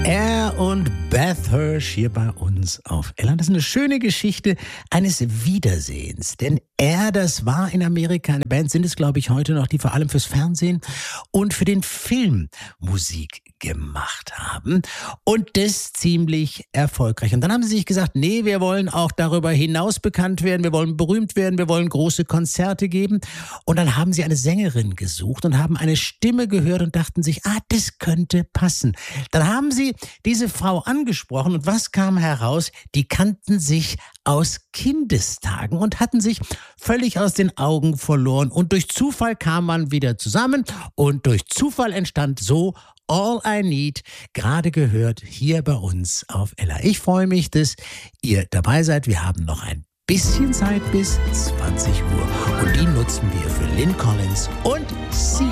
Er und Beth Hirsch hier bei uns auf Ella. Das ist eine schöne Geschichte eines Wiedersehens. Denn das war in Amerika eine Band, sind es glaube ich heute noch, die vor allem fürs Fernsehen und für den Film Musik gemacht haben. Und das ziemlich erfolgreich. Und dann haben sie sich gesagt, nee, wir wollen auch darüber hinaus bekannt werden, wir wollen berühmt werden, wir wollen große Konzerte geben. Und dann haben sie eine Sängerin gesucht und haben eine Stimme gehört und dachten sich, das könnte passen. Dann haben sie diese Frau angesprochen und was kam heraus? Die kannten sich aus Kindestagen und hatten sich völlig aus den Augen verloren. Und durch Zufall kam man wieder zusammen und durch Zufall entstand so All I Need, gerade gehört hier bei uns auf Ella. Ich freue mich, dass ihr dabei seid. Wir haben noch ein bisschen Zeit bis 20 Uhr und die nutzen wir für Lynn Collins und Sia.